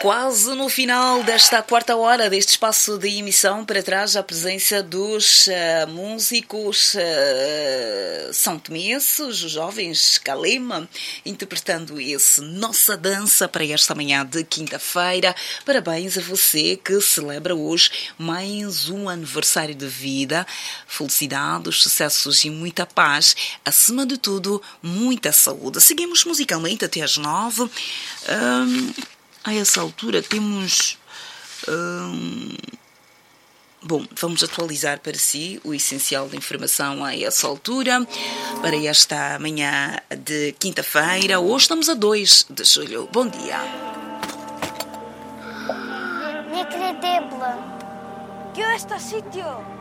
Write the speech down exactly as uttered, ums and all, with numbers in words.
Quase no final desta quarta hora deste espaço de emissão, para trás a presença dos uh, músicos uh, são tomenses, os jovens Calema, interpretando esse Nossa Dança para esta manhã de quinta-feira. Parabéns a você que celebra hoje mais um aniversário de vida. Felicidades, sucessos e muita paz. Acima de tudo, muita saúde. Seguimos musicalmente até às nove. Um, A essa altura temos... Hum, bom, vamos atualizar para si o essencial da informação a essa altura, para esta manhã de quinta-feira. Hoje estamos a dois de julho. Bom dia. Increíble. ¿Qué es este sitio?